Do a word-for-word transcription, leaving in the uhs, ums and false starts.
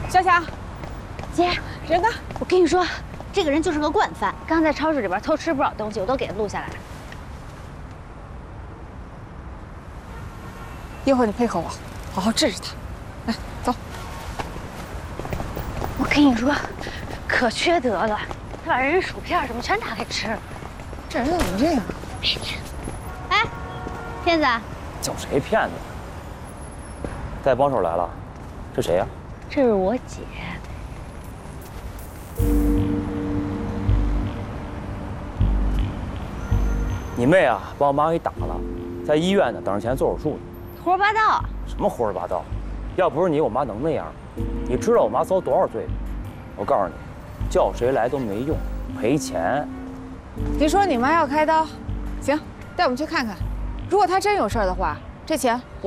小强， 姐， 人呢？ 我跟你说，这个人就是个惯犯，刚在超市里边偷吃不少东西，我都给他录下来了。 一会儿你配合我，好好治治他。来，走。 我跟你说，可缺德了，他把人薯片什么全打开吃了。 这人怎么这样？ 哎，骗子， 叫谁骗子？带帮手来了，这谁呀？ 这是我姐。 你妹啊，把我妈给打了，在医院呢，等着钱做手术呢。 胡说八道！ 什么胡说八道？要不是你，我妈能那样？你知道我妈遭多少罪？我告诉你，叫谁来都没用，赔钱。 你说你妈要开刀，行，带我们去看看。如果她真有事儿的话，这钱我。